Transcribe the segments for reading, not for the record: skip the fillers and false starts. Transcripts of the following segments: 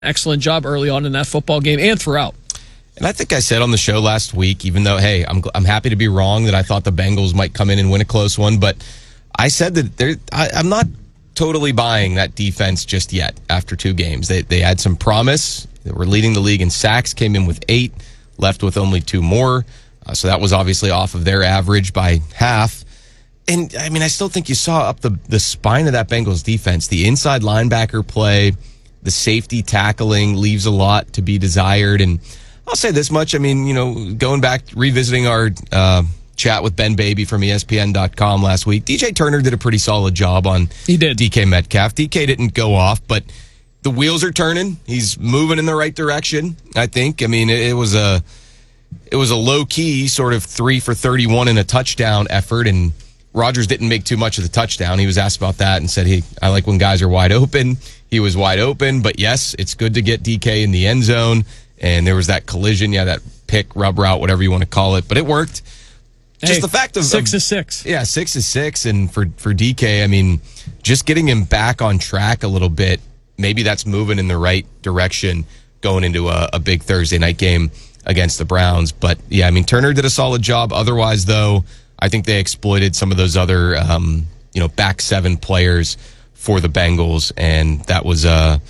excellent job early on in that football game and throughout. And I think I said on the show last week, even though, hey, I'm happy to be wrong that I thought the Bengals might come in and win a close one, but I said that I'm not totally buying that defense just yet after 2 games. They had some promise. They were leading the league in sacks, came in with 8, left with only 2 more. So that was obviously off of their average by half. And, I mean, I still think you saw up the spine of that Bengals defense. The inside linebacker play, the safety tackling leaves a lot to be desired. And I'll say this much. I mean, you know, going back, revisiting our chat with Ben Baby from ESPN.com last week, DJ Turner did a pretty solid job on DK Metcalf. DK didn't go off, but the wheels are turning. He's moving in the right direction, I think. I mean, it was a low-key sort of 3 for 31 in a touchdown effort, and Rodgers didn't make too much of the touchdown. He was asked about that and said, hey, I like when guys are wide open. He was wide open, but yes, it's good to get DK in the end zone. And there was that collision, that pick, rub route, whatever you want to call it, but it worked. Just the fact of 6 is 6. Yeah, 6 is 6. And for DK, I mean, just getting him back on track a little bit, maybe that's moving in the right direction going into a big Thursday night game against the Browns. But yeah, I mean, Turner did a solid job. Otherwise, though, I think they exploited some of those other, back 7 players for the Bengals, and that was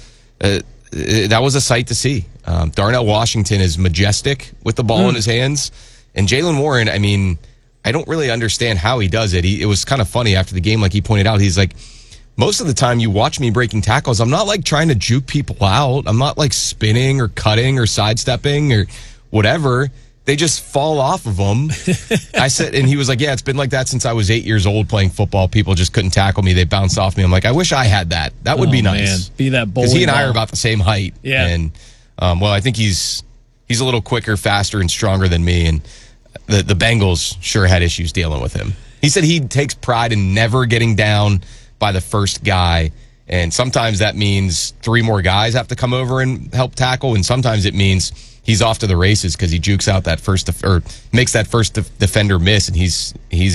a sight to see. Darnell Washington is majestic with the ball in his hands, and Jaylen Warren, I mean, I don't really understand how he does it. It was kind of funny after the game, like he pointed out, he's like, most of the time you watch me breaking tackles, I'm not like trying to juke people out. I'm not like spinning or cutting or sidestepping or whatever. They just fall off of them. I said, and he was like, yeah, it's been like that since I was 8 years old playing football. People just couldn't tackle me. They bounced off me. I'm like, I wish I had that. That would be nice. Man. Be that bowling because he and I ball. are about the same height. Yeah. And, I think he's a little quicker, faster, and stronger than me. And the Bengals sure had issues dealing with him. He said he takes pride in never getting down by the first guy. And sometimes that means 3 more guys have to come over and help tackle. And sometimes it means he's off to the races because he jukes out that or makes that first defender miss, and he's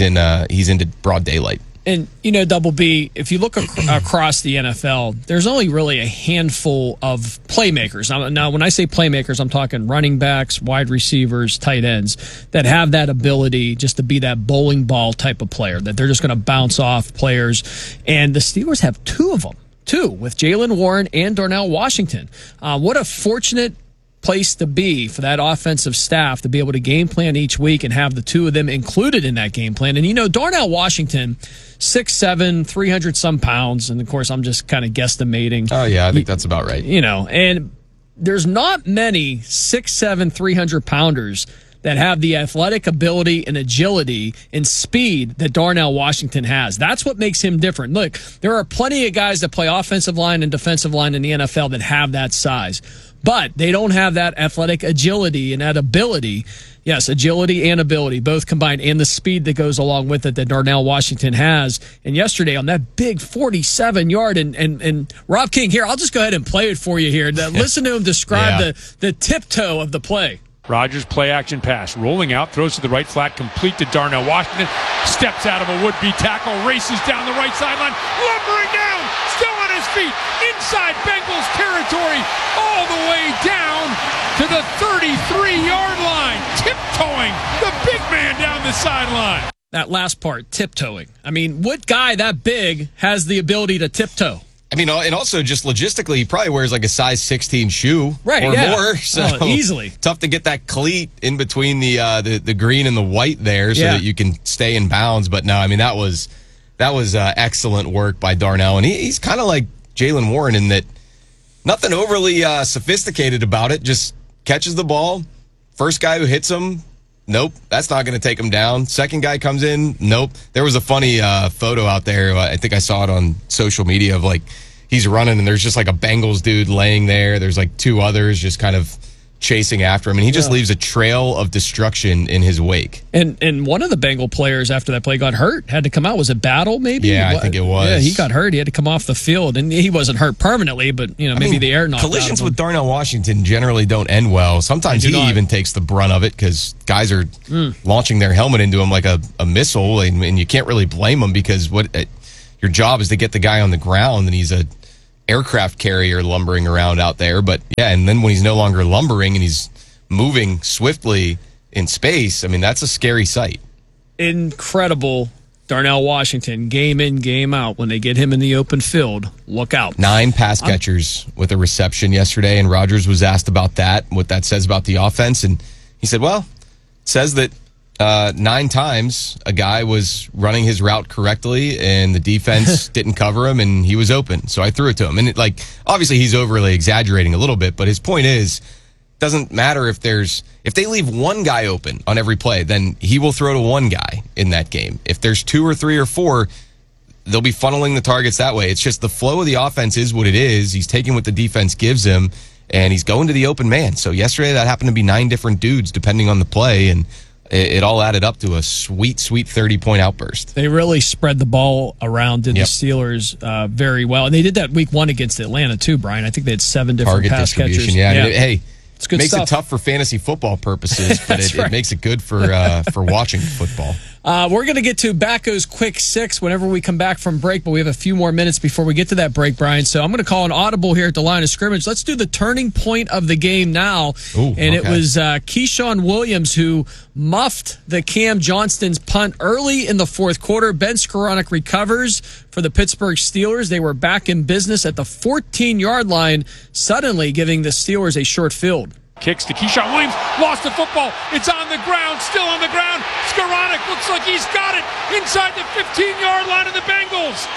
into broad daylight. And, Double B, if you look across the NFL, there's only really a handful of playmakers. Now, when I say playmakers, I'm talking running backs, wide receivers, tight ends that have that ability just to be that bowling ball type of player, that they're just going to bounce off players. And the Steelers have 2 of them, with Jaylen Warren and Darnell Washington. What a fortunate place to be for that offensive staff to be able to game plan each week and have the 2 of them included in that game plan. And, Darnell Washington, 6'7", 300-some pounds, and, of course, I'm just kind of guesstimating. Oh, yeah, I think that's about right. And there's not many 6'7", 300-pounders that have the athletic ability and agility and speed that Darnell Washington has. That's what makes him different. Look, there are plenty of guys that play offensive line and defensive line in the NFL that have that size, but they don't have that athletic agility and that ability. Yes, agility and ability, both combined, and the speed that goes along with it that Darnell Washington has. And yesterday on that big 47-yard, and Rob King, here, I'll just go ahead and play it for you here. Listen to him describe the tiptoe of the play. Rodgers play action pass, rolling out, throws to the right flat, complete to Darnell Washington, steps out of a would-be tackle, races down the right sideline, lumbering down, still on his feet, inside Bengals territory, all the way down to the 33-yard line, tiptoeing the big man down the sideline. That last part, tiptoeing. I mean, what guy that big has the ability to tiptoe? I mean, and also just logistically, he probably wears like a size 16 shoe or more. So easily. Tough to get that cleat in between the green and the white there so that you can stay in bounds. But no, I mean, that was excellent work by Darnell. And he's kind of like Jaylen Warren in that nothing overly sophisticated about it. Just catches the ball. First guy who hits him, nope, that's not going to take him down. Second guy comes in, nope. There was a funny photo out there. I think I saw it on social media of like he's running and there's just like a Bengals dude laying there. There's like 2 others just kind of chasing after him, and he just leaves a trail of destruction in his wake. And one of the Bengal players after that play got hurt, had to come out. Was it Battle, maybe? Yeah, I think it was. Yeah, he got hurt. He had to come off the field, and he wasn't hurt permanently, but maybe the air knocked out of him. Collisions with Darnell Washington generally don't end well. Sometimes he even takes the brunt of it because guys are launching their helmet into him like a missile, and you can't really blame him because your job is to get the guy on the ground, and he's a aircraft carrier lumbering around out there. But yeah, and then when he's no longer lumbering and he's moving swiftly in space, I mean, that's a scary sight. Incredible. Darnell Washington, game in, game out. When they get him in the open field, look out. 9 pass catchers with a reception yesterday, and Rodgers was asked about that, what that says about the offense, and he said, well, it says that 9 times a guy was running his route correctly and the defense didn't cover him and he was open. So I threw it to him. And obviously he's overly exaggerating a little bit, but his point is, doesn't matter if they leave one guy open on every play, then he will throw to one guy in that game. If there's 2 or 3 or 4, they'll be funneling the targets that way. It's just the flow of the offense is what it is. He's taking what the defense gives him and he's going to the open man. So yesterday that happened to be 9 different dudes depending on the play, and it all added up to a sweet 30-point outburst. They really spread the ball around, the Steelers very well. And they did that week 1 against Atlanta too, Brian. I think they had 7 different target pass catchers. Yeah. I mean, hey, it's good makes stuff. It tough for fantasy football purposes, but it makes it good for watching football. We're going to get to Backo's Quick Six whenever we come back from break, but we have a few more minutes before we get to that break, Brian. So I'm going to call an audible here at the line of scrimmage. Let's do the turning point of the game now. It was Keyshawn Williams who muffed the Cam Johnston's punt early in the fourth quarter. Ben Skoranek recovers for the Pittsburgh Steelers. They were back in business at the 14-yard line, suddenly giving the Steelers a short field. Kicks to Keyshawn Williams, lost the football. It's on the ground, still on the ground. Skoranek looks like he's got it inside the 15-yard line of the Bengals.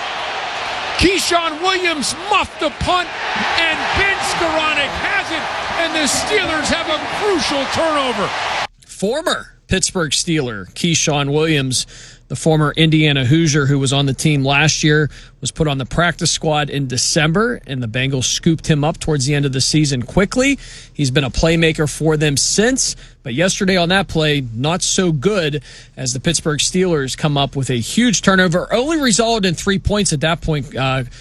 Keyshawn Williams muffed the punt, and Ben Skoranek has it, and the Steelers have a crucial turnover. Former Pittsburgh Steeler Keyshawn Williams, the former Indiana Hoosier who was on the team last year, was put on the practice squad in December, and the Bengals scooped him up towards the end of the season quickly. He's been a playmaker for them since, but yesterday on that play, not so good as the Pittsburgh Steelers come up with a huge turnover. Only resulted in 3 points at that point,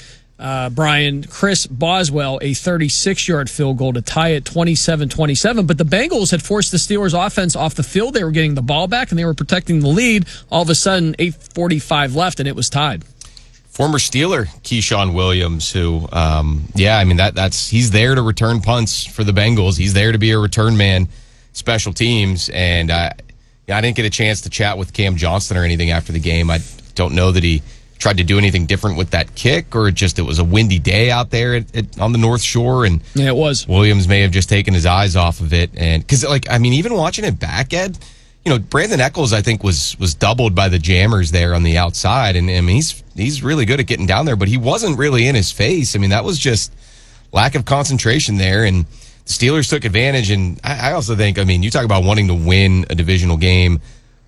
Brian. Chris Boswell, a 36-yard field goal to tie it 27-27. But the Bengals had forced the Steelers' offense off the field. They were getting the ball back, and they were protecting the lead. All of a sudden, 8:45 left, and it was tied. Former Steeler Keyshawn Williams, who, he's there to return punts for the Bengals. He's there to be a return man, special teams. And I didn't get a chance to chat with Cam Johnston or anything after the game. I don't know that he tried to do anything different with that kick, or it was a windy day out there on the North Shore, and it was. Williams may have just taken his eyes off of it, and because even watching it back, Ed, Brandon Echols I think was doubled by the jammers there on the outside, and I mean he's really good at getting down there, but he wasn't really in his face. I mean that was just lack of concentration there, and the Steelers took advantage. And I also think, you talk about wanting to win a divisional game.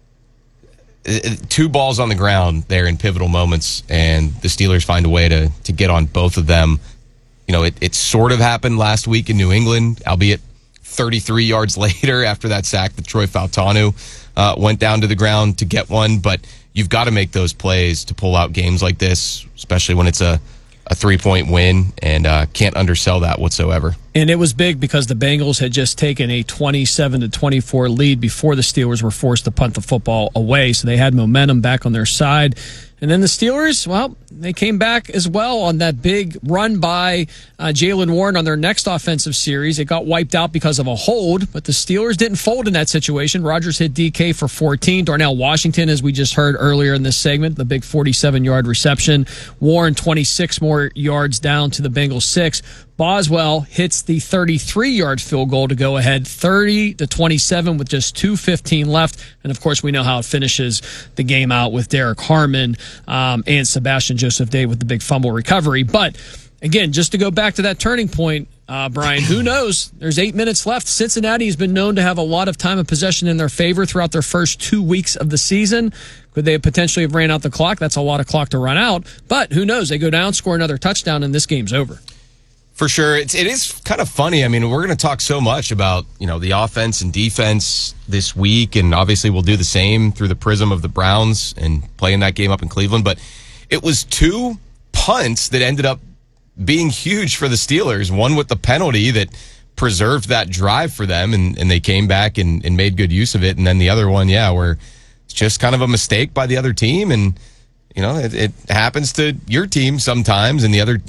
2 balls on the ground there in pivotal moments, and the Steelers find a way to get on both of them. It sort of happened last week in New England, albeit 33 yards later after that sack that Troy Fautanu went down to the ground to get one. But you've got to make those plays to pull out games like this, especially when it's a 3-point win, and can't undersell that whatsoever. And it was big because the Bengals had just taken a 27-24 lead before the Steelers were forced to punt the football away, so they had momentum back on their side. And then the Steelers, they came back as well on that big run by Jaylen Warren on their next offensive series. It got wiped out because of a hold, but the Steelers didn't fold in that situation. Rodgers hit DK for 14. Darnell Washington, as we just heard earlier in this segment, the big 47-yard reception. Warren 26 more yards down to the Bengals 6. Boswell hits the 33-yard field goal to go ahead 30-27 with just 2:15 left. And, of course, we know how it finishes the game out with Derek Harmon and Sebastian Joseph-Day with the big fumble recovery. But, again, just to go back to that turning point, Brian, who knows? There's 8 minutes left. Cincinnati has been known to have a lot of time of possession in their favor throughout their first 2 weeks of the season. Could they potentially have ran out the clock? That's a lot of clock to run out. But who knows? They go down, score another touchdown, and this game's over. For sure. It is kind of funny. We're going to talk so much about, the offense and defense this week, and obviously we'll do the same through the prism of the Browns and playing that game up in Cleveland. But it was 2 punts that ended up being huge for the Steelers. One with the penalty that preserved that drive for them, and they came back and made good use of it. And then the other one, where it's just kind of a mistake by the other team. And, it happens to your team sometimes, and the other,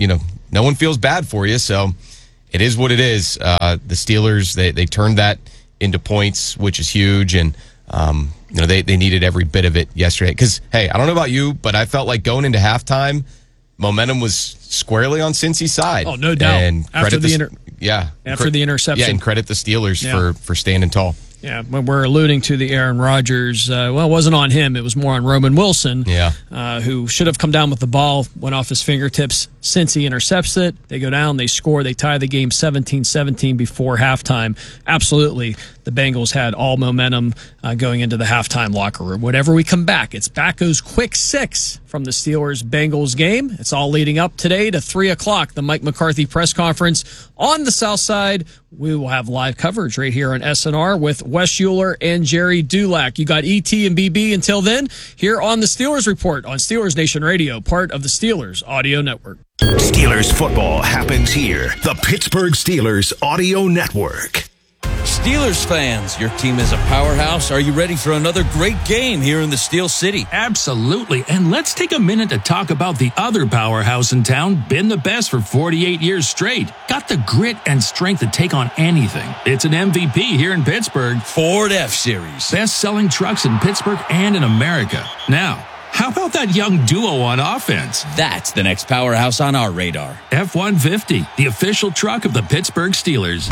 no one feels bad for you. So it is what it is. The Steelers, they turned that into points, which is huge. And, they needed every bit of it yesterday. Because, hey, I don't know about you, but I felt like going into halftime, momentum was squarely on Cincy's side. Oh, no doubt. And after the interception. Yeah, and credit the Steelers for standing tall. Yeah, when we're alluding to the Aaron Rodgers, it wasn't on him. It was more on Roman Wilson, who should have come down with the ball, went off his fingertips. Since he intercepts it, they go down, they score, they tie the game 17-17 before halftime. Absolutely, the Bengals had all momentum going into the halftime locker room. Whenever we come back, it's Backo's Quick Six from the Steelers-Bengals game. It's all leading up today to 3 o'clock, the Mike McCarthy press conference on the South Side. We will have live coverage right here on SNR with Wes Euler and Jerry Dulac. You got ET and BB until then here on the Steelers Report on Steelers Nation Radio, part of the Steelers Audio Network. Steelers football happens here. The Pittsburgh Steelers Audio Network. Steelers fans, your team is a powerhouse. Are you ready for another great game here in the Steel City? Absolutely. And let's take a minute to talk about the other powerhouse in town, been the best for 48 years straight. Got the grit and strength to take on anything. It's an MVP here in Pittsburgh. Ford F-Series. Best-selling trucks in Pittsburgh and in America. Now, how about that young duo on offense? That's the next powerhouse on our radar. F-150, the official truck of the Pittsburgh Steelers.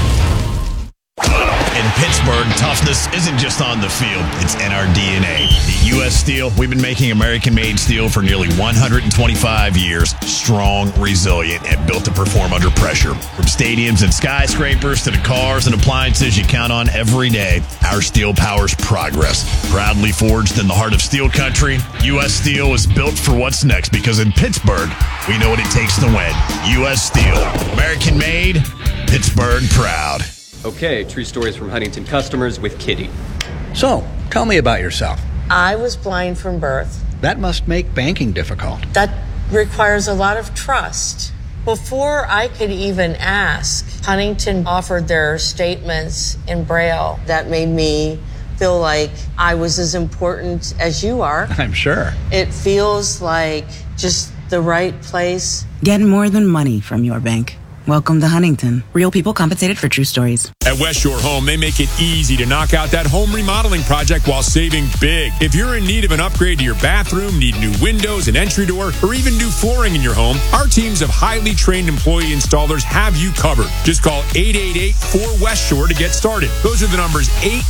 In Pittsburgh, toughness isn't just on the field, it's in our DNA. At U.S. Steel, we've been making American-made steel for nearly 125 years. Strong, resilient, and built to perform under pressure. From stadiums and skyscrapers to the cars and appliances you count on every day, our steel powers progress. Proudly forged in the heart of steel country, U.S. Steel is built for what's next because in Pittsburgh, we know what it takes to win. U.S. Steel. American-made, Pittsburgh proud. Okay, true stories from Huntington customers with Kitty. So, tell me about yourself. I was blind from birth. That must make banking difficult. That requires a lot of trust. Before I could even ask, Huntington offered their statements in Braille. That made me feel like I was as important as you are. I'm sure. It feels like just the right place. Get more than money from your bank. Welcome to Huntington. Real people compensated for true stories. At West Shore Home, they make it easy to knock out that home remodeling project while saving big. If you're in need of an upgrade to your bathroom, need new windows, an entry door, or even new flooring in your home, our teams of highly trained employee installers have you covered. Just call 888-4West Shore to get started. Those are the numbers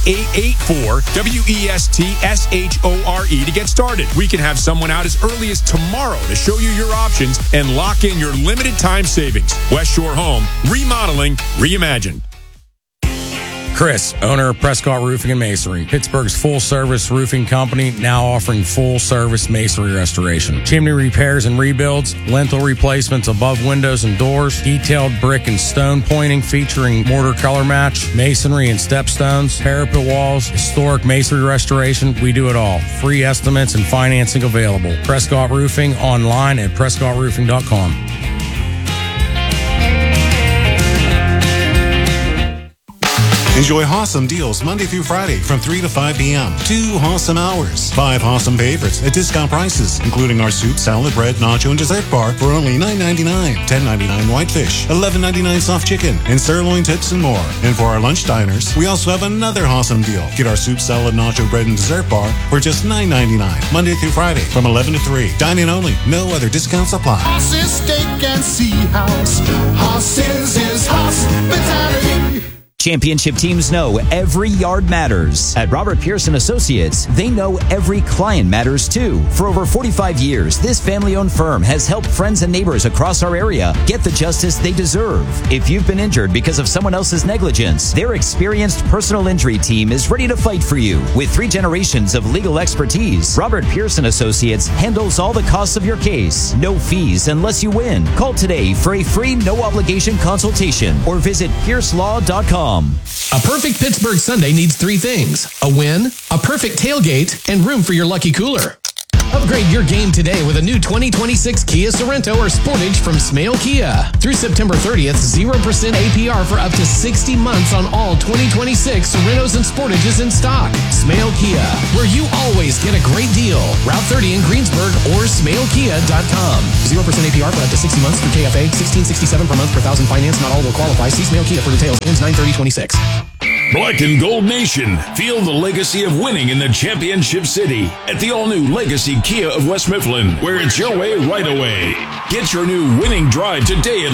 8884-WESTSHORE to get started. We can have someone out as early as tomorrow to show you your options and lock in your limited time savings. West Shore Home, remodeling, reimagined. Chris, owner of Prescott Roofing and Masonry, Pittsburgh's full-service roofing company, now offering full-service masonry restoration. Chimney repairs and rebuilds, lintel replacements above windows and doors, detailed brick and stone pointing featuring mortar color match, masonry and stepstones, parapet walls, historic masonry restoration. We do it all. Free estimates and financing available. Prescott Roofing online at prescottroofing.com. Enjoy awesome deals Monday through Friday from 3 to 5 p.m. 2 awesome hours. 5 awesome favorites at discount prices, including our soup, salad, bread, nacho, and dessert bar for only $9.99. $10.99 whitefish, $11.99 soft chicken, and sirloin tips and more. And for our lunch diners, we also have another awesome deal. Get our soup, salad, nacho, bread, and dessert bar for just $9.99. Monday through Friday from 11 to 3. Dine-in only. No other discounts apply. Horses, steak, and sea house. Horses is hospitality. Championship teams know every yard matters. At Robert Pearson Associates, they know every client matters too. For over 45 years, this family-owned firm has helped friends and neighbors across our area get the justice they deserve. If you've been injured because of someone else's negligence, their experienced personal injury team is ready to fight for you. With 3 generations of legal expertise, Robert Pearson Associates handles all the costs of your case. No fees unless you win. Call today for a free no-obligation consultation or visit piercelaw.com. A perfect Pittsburgh Sunday needs 3 things: a win, a perfect tailgate, and room for your lucky cooler. Upgrade your game today with a new 2026 Kia Sorento or Sportage from Smale Kia. Through September 30th, 0% APR for up to 60 months on all 2026 Sorentos and Sportages in stock. Smale Kia, where you always get a great deal. Route 30 in Greensburg or smalekia.com. 0% APR for up to 60 months through KFA. $16.67 per month per thousand finance. Not all will qualify. See Smale Kia for details. Ends 9/30/26. Black and Gold Nation, feel the legacy of winning in the championship city at the all-new Legacy Kia of West Mifflin, where it's your way right away. Get your new winning drive today at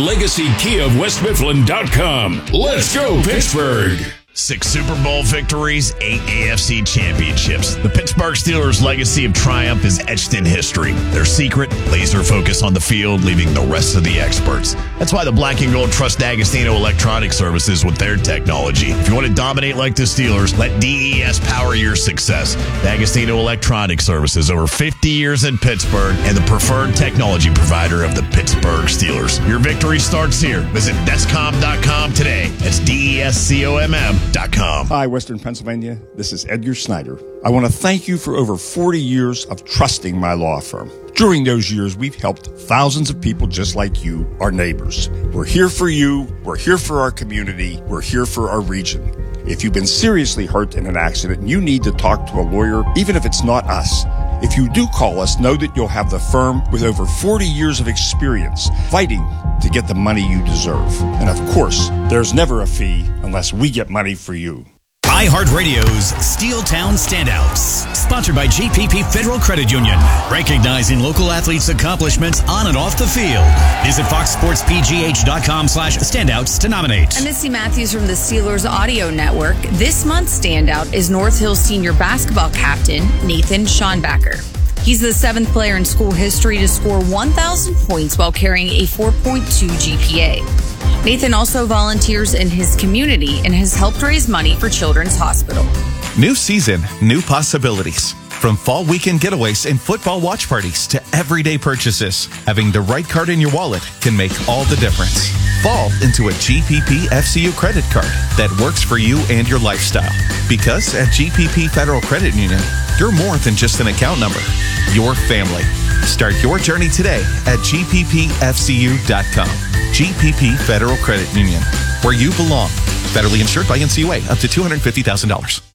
LegacyKiaofWestMifflin.com. Let's go, Pittsburgh! 6 Super Bowl victories, 8 AFC championships. The Pittsburgh Steelers' legacy of triumph is etched in history. Their secret, laser focus on the field, leaving the rest of the experts. That's why the Black and Gold trust D'Agostino Electronic Services with their technology. If you want to dominate like the Steelers, let DES power your success. D'Agostino Electronic Services, over 50 years in Pittsburgh, and the preferred technology provider of the Pittsburgh Steelers. Your victory starts here. Visit Descom.com today. That's DESCOMM.com. Hi, Western Pennsylvania. This is Edgar Snyder. I want to thank you for over 40 years of trusting my law firm. During those years, we've helped thousands of people just like you, our neighbors. We're here for you. We're here for our community. We're here for our region. If you've been seriously hurt in an accident and you need to talk to a lawyer, even if it's not us, if you do call us, know that you'll have the firm with over 40 years of experience fighting to get the money you deserve. And of course, there's never a fee unless we get money for you. iHeartRadio's Steeltown Standouts, sponsored by GPP Federal Credit Union, recognizing local athletes' accomplishments on and off the field. Visit foxsportspgh.com/standouts to nominate. I'm Missy Matthews from the Steelers Audio Network. This month's standout is North Hills senior basketball captain Nathan Schonbacher. He's the 7th player in school history to score 1,000 points while carrying a 4.2 GPA. Nathan also volunteers in his community and has helped raise money for Children's Hospital. New season, new possibilities. From fall weekend getaways and football watch parties to everyday purchases, having the right card in your wallet can make all the difference. Fall into a GPP FCU credit card that works for you and your lifestyle. Because at GPP Federal Credit Union, you're more than just an account number. Your family. Start your journey today at gppfcu.com. GPP Federal Credit Union, where you belong. Federally insured by NCUA, up to $250,000.